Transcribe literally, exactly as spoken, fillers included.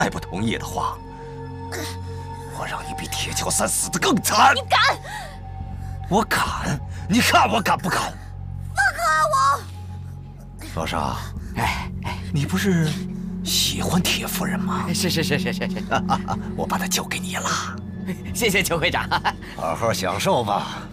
爱不同意的话，我让你比铁桥三死得更惨。 你敢？ 我敢！你看我敢不敢？ 放开我！ 老沙，哎哎，你不是喜欢铁夫人吗？ 是是是是是是， 我把她交给你了。 谢谢邱会长。 好好享受吧。